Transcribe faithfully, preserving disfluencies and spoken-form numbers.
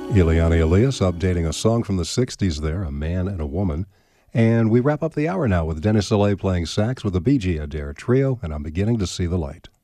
Ileana Elias updating a song from the sixties there, A Man and a Woman. And we wrap up the hour now with Dennis Soleil playing sax with the B G Adair Trio, and I'm beginning to see the light.